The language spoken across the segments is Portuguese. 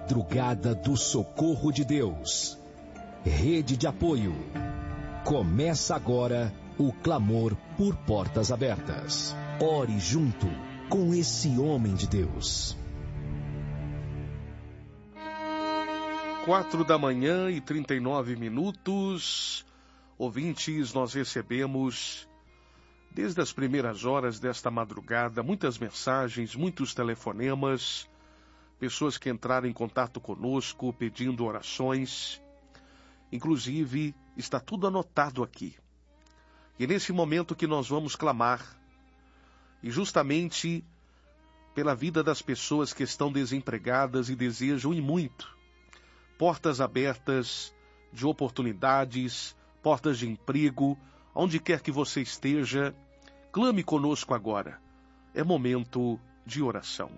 Madrugada do Socorro de Deus. Rede de apoio. Começa agora o clamor por portas abertas. Ore junto com esse homem de Deus. 4h39. Ouvintes, nós recebemos, desde as primeiras horas desta madrugada, muitas mensagens, muitos telefonemas, pessoas que entraram em contato conosco pedindo orações. Inclusive, está tudo anotado aqui. E é nesse momento que nós vamos clamar, e justamente pela vida das pessoas que estão desempregadas e desejam e muito portas abertas de oportunidades, portas de emprego, onde quer que você esteja, clame conosco agora. É momento de oração.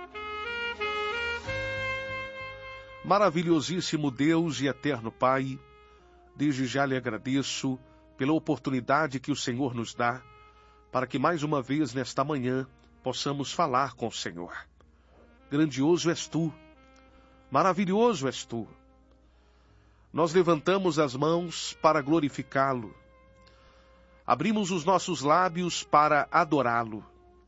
Maravilhosíssimo Deus e eterno Pai, desde já lhe agradeço pela oportunidade que o Senhor nos dá, para que mais uma vez nesta manhã possamos falar com o Senhor. Grandioso és Tu, maravilhoso és Tu. Nós levantamos as mãos para glorificá-lo. Abrimos os nossos lábios para adorá-lo.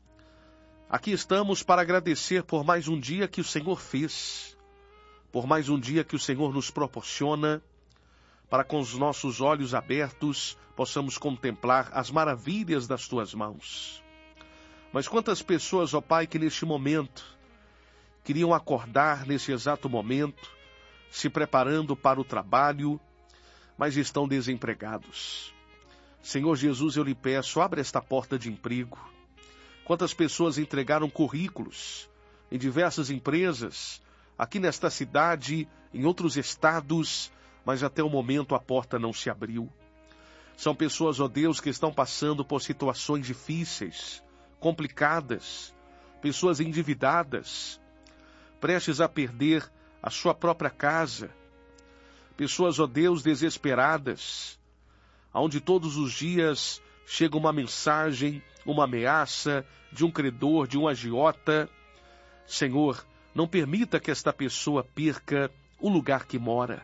Aqui estamos para agradecer por mais um dia que o Senhor fez, por mais um dia que o Senhor nos proporciona, para com os nossos olhos abertos possamos contemplar as maravilhas das Tuas mãos. Mas quantas pessoas, ó Pai, que neste momento queriam acordar nesse exato momento, se preparando para o trabalho, mas estão desempregados. Senhor Jesus, eu lhe peço, abre esta porta de emprego. Quantas pessoas entregaram currículos em diversas empresas, aqui nesta cidade, em outros estados, mas até o momento a porta não se abriu. São pessoas, ó Deus, que estão passando por situações difíceis, complicadas, pessoas endividadas, prestes a perder a sua própria casa, pessoas, ó Deus, desesperadas, onde todos os dias chega uma mensagem, uma ameaça de um credor, de um agiota. Senhor, não permita que esta pessoa perca o lugar que mora.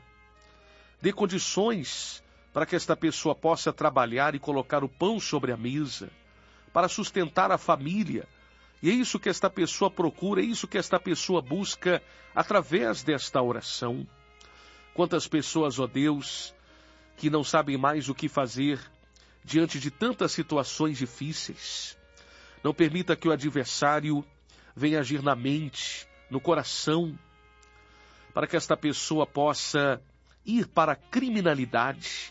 Dê condições para que esta pessoa possa trabalhar e colocar o pão sobre a mesa, para sustentar a família. E é isso que esta pessoa procura, é isso que esta pessoa busca através desta oração. Quantas pessoas, ó Deus, que não sabem mais o que fazer diante de tantas situações difíceis. Não permita que o adversário venha agir na mente, no coração, para que esta pessoa possa ir para a criminalidade.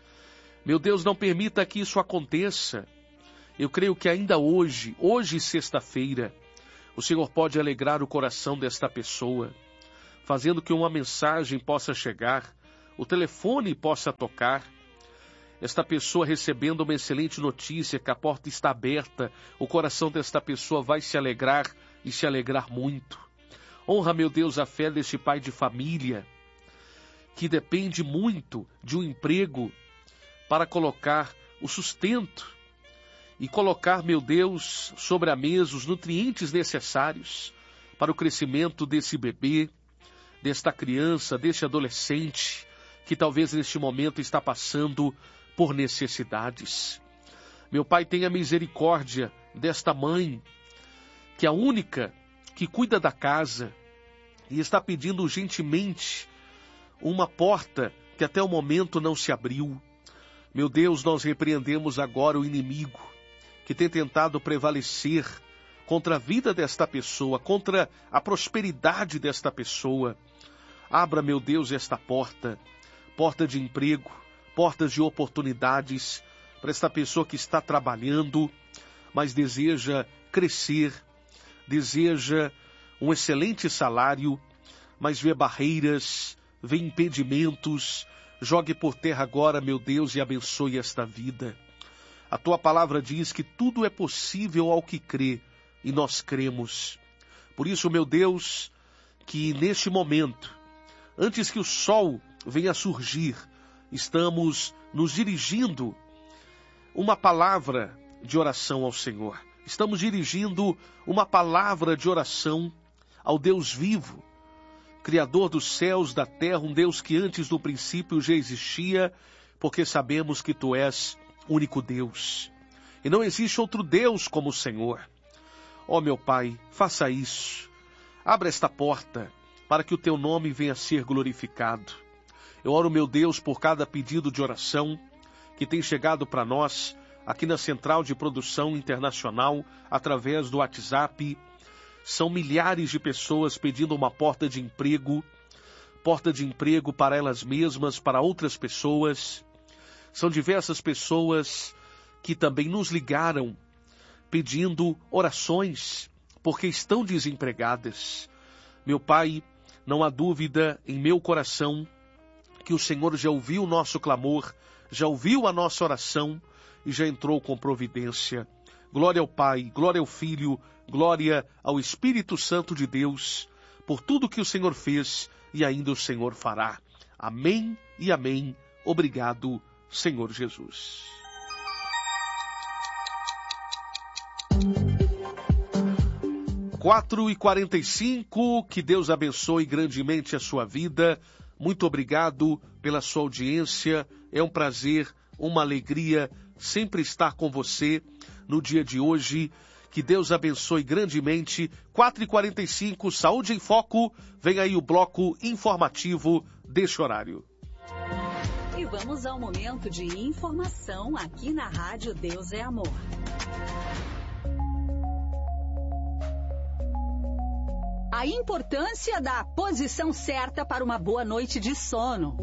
Meu Deus, não permita que isso aconteça. Eu creio que ainda hoje, sexta-feira, o Senhor pode alegrar o coração desta pessoa, fazendo que uma mensagem possa chegar, o telefone possa tocar, esta pessoa recebendo uma excelente notícia, que a porta está aberta, o coração desta pessoa vai se alegrar e se alegrar muito. Honra, meu Deus, a fé deste pai de família, que depende muito de um emprego para colocar o sustento e colocar, meu Deus, sobre a mesa os nutrientes necessários para o crescimento desse bebê, desta criança, deste adolescente, que talvez neste momento está passando por necessidades. Meu Pai, tenha misericórdia desta mãe, que é a única que cuida da casa e está pedindo urgentemente uma porta que até o momento não se abriu. Meu Deus, nós repreendemos agora o inimigo que tem tentado prevalecer contra a vida desta pessoa, contra a prosperidade desta pessoa. Abra, meu Deus, esta porta, porta de emprego, portas de oportunidades para esta pessoa que está trabalhando, mas deseja crescer, deseja um excelente salário, mas vê barreiras, vê impedimentos. Jogue por terra agora, meu Deus, e abençoe esta vida. A Tua palavra diz que tudo é possível ao que crê, e nós cremos. Por isso, meu Deus, que neste momento, antes que o sol venha a surgir, estamos nos dirigindo uma palavra de oração ao Senhor. Estamos dirigindo uma palavra de oração ao Deus vivo, Criador dos céus, da terra, um Deus que antes do princípio já existia, porque sabemos que Tu és único Deus. E não existe outro Deus como o Senhor. Ó meu Pai, faça isso. Abra esta porta para que o Teu nome venha a ser glorificado. Eu oro, meu Deus, por cada pedido de oração que tem chegado para nós aqui na Central de Produção Internacional através do WhatsApp. São milhares de pessoas pedindo uma porta de emprego para elas mesmas, para outras pessoas. São diversas pessoas que também nos ligaram pedindo orações, porque estão desempregadas. Meu Pai, não há dúvida em meu coração que o Senhor já ouviu o nosso clamor, já ouviu a nossa oração e já entrou com providência. Glória ao Pai, glória ao Filho, glória ao Espírito Santo de Deus, por tudo que o Senhor fez e ainda o Senhor fará. Amém e amém. Obrigado, Senhor Jesus. Quatro e 45, que Deus abençoe grandemente a sua vida. Muito obrigado pela sua audiência. É um prazer, uma alegria sempre estar com você no dia de hoje. Que Deus abençoe grandemente. 4h45, Saúde em Foco. Vem aí o bloco informativo deste horário. E vamos ao momento de informação aqui na Rádio Deus é Amor. A importância da posição certa para uma boa noite de sono.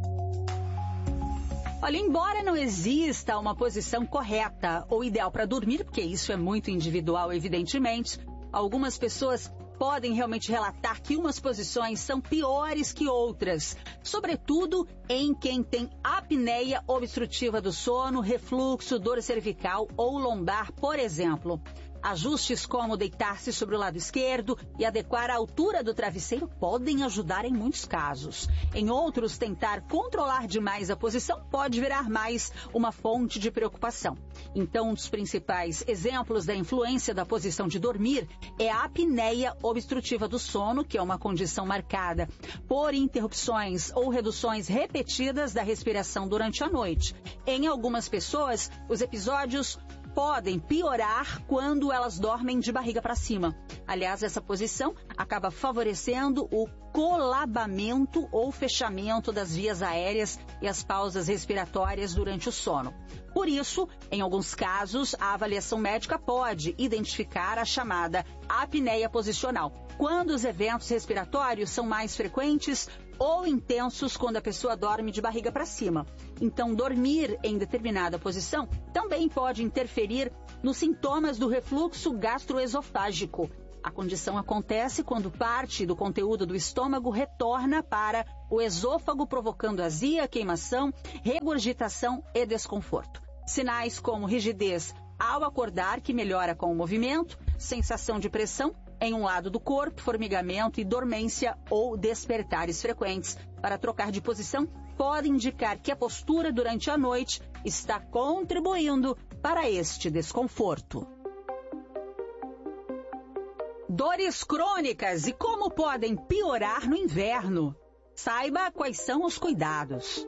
Olha, embora não exista uma posição correta ou ideal para dormir, porque isso é muito individual, evidentemente, algumas pessoas podem realmente relatar que umas posições são piores que outras, sobretudo em quem tem apneia obstrutiva do sono, refluxo, dor cervical ou lombar, por exemplo. Ajustes como deitar-se sobre o lado esquerdo e adequar a altura do travesseiro podem ajudar em muitos casos. Em outros, tentar controlar demais a posição pode virar mais uma fonte de preocupação. Então, um dos principais exemplos da influência da posição de dormir é a apneia obstrutiva do sono, que é uma condição marcada por interrupções ou reduções repetidas da respiração durante a noite. Em algumas pessoas, os episódios podem piorar quando elas dormem de barriga para cima. Aliás, essa posição acaba favorecendo o colabamento ou fechamento das vias aéreas e as pausas respiratórias durante o sono. Por isso, em alguns casos, a avaliação médica pode identificar a chamada apneia posicional, quando os eventos respiratórios são mais frequentes ou intensos quando a pessoa dorme de barriga para cima. Então, dormir em determinada posição também pode interferir nos sintomas do refluxo gastroesofágico. A condição acontece quando parte do conteúdo do estômago retorna para o esôfago, provocando azia, queimação, regurgitação e desconforto. Sinais como rigidez ao acordar, que melhora com o movimento, sensação de pressão em um lado do corpo, formigamento e dormência ou despertares frequentes para trocar de posição podem indicar que a postura durante a noite está contribuindo para este desconforto. Dores crônicas e como podem piorar no inverno. Saiba quais são os cuidados.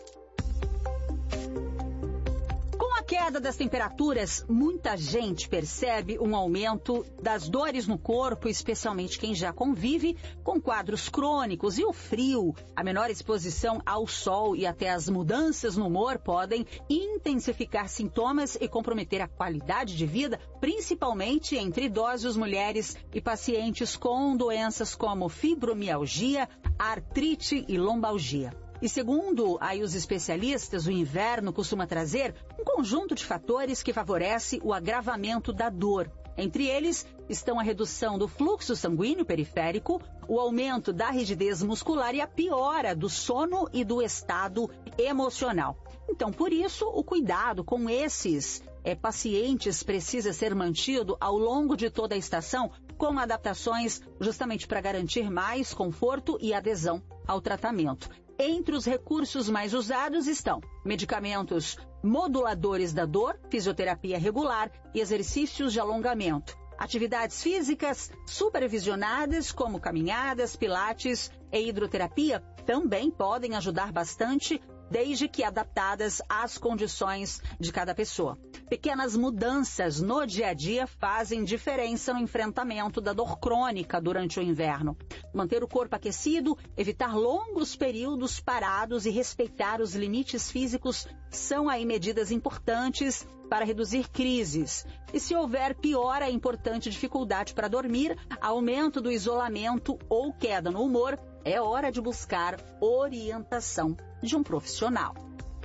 Com a queda das temperaturas, muita gente percebe um aumento das dores no corpo, especialmente quem já convive com quadros crônicos. E o frio, a menor exposição ao sol e até as mudanças no humor podem intensificar sintomas e comprometer a qualidade de vida, principalmente entre idosos, mulheres e pacientes com doenças como fibromialgia, artrite e lombalgia. E segundo os especialistas, o inverno costuma trazer um conjunto de fatores que favorece o agravamento da dor. Entre eles estão a redução do fluxo sanguíneo periférico, o aumento da rigidez muscular e a piora do sono e do estado emocional. Então, por isso, o cuidado com esses pacientes precisa ser mantido ao longo de toda a estação, com adaptações justamente para garantir mais conforto e adesão ao tratamento. Entre os recursos mais usados estão medicamentos moduladores da dor, fisioterapia regular e exercícios de alongamento. Atividades físicas supervisionadas como caminhadas, pilates e hidroterapia também podem ajudar bastante, desde que adaptadas às condições de cada pessoa. Pequenas mudanças no dia a dia fazem diferença no enfrentamento da dor crônica durante o inverno. Manter o corpo aquecido, evitar longos períodos parados e respeitar os limites físicos são aí medidas importantes para reduzir crises. E se houver piora importante dificuldade para dormir, aumento do isolamento ou queda no humor, é hora de buscar orientação de um profissional.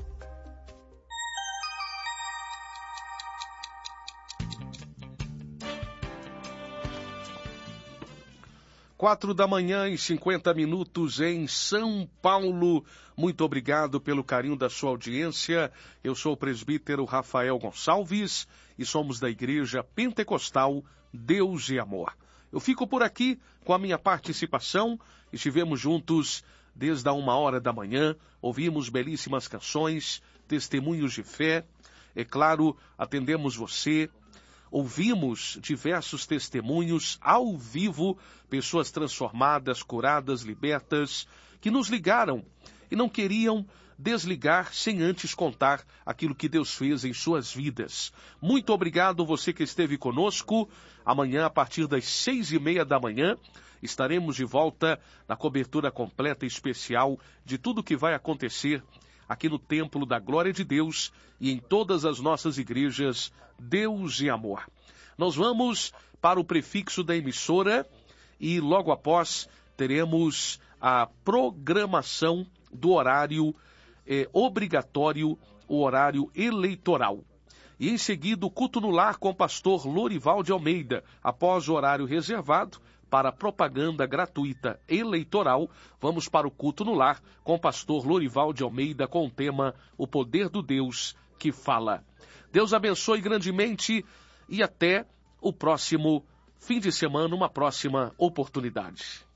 Quatro da manhã e 50 minutos em São Paulo. Muito obrigado pelo carinho da sua audiência. Eu sou o presbítero Rafael Gonçalves e somos da Igreja Pentecostal Deus e Amor. Eu fico por aqui com a minha participação. Estivemos juntos desde a 1h da manhã, ouvimos belíssimas canções, testemunhos de fé. É claro, atendemos você. Ouvimos diversos testemunhos ao vivo, pessoas transformadas, curadas, libertas, que nos ligaram e não queriam desligar sem antes contar aquilo que Deus fez em suas vidas. Muito obrigado você que esteve conosco. Amanhã, a partir das 6h30 da manhã, estaremos de volta na cobertura completa e especial de tudo que vai acontecer aqui no Templo da Glória de Deus e em todas as nossas igrejas, Deus e Amor. Nós vamos para o prefixo da emissora e logo após teremos a programação do horário obrigatório, o horário eleitoral. E em seguida o culto no lar com o pastor Lorival de Almeida, após o horário reservado para propaganda gratuita eleitoral, vamos para o culto no lar com o pastor Lorival de Almeida com o tema O Poder do Deus que Fala. Deus abençoe grandemente e até o próximo fim de semana, uma próxima oportunidade.